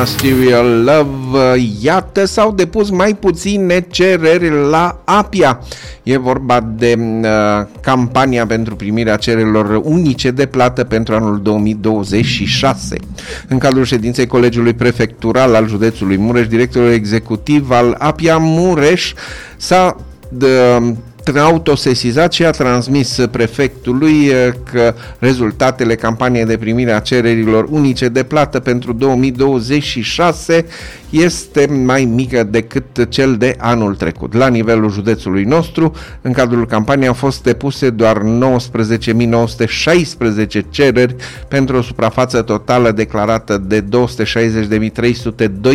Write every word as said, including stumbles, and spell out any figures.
Serial Love, iată, s-au depus mai puține cereri la APIA. E vorba de uh, campania pentru primirea cererilor unice de plată pentru anul două mii douăzeci și șase. În cadrul ședinței Colegiului Prefectural al județului Mureș, directorul executiv al APIA Mureș s-a de, autosesizat și a transmis prefectului că rezultatele campaniei de primire a cererilor unice de plată pentru două mii douăzeci și șase este mai mică decât cel de anul trecut. La nivelul județului nostru, în cadrul campaniei au fost depuse doar nouăsprezece mii nouă sute șaisprezece cereri pentru o suprafață totală declarată de două sute șaizeci de mii trei sute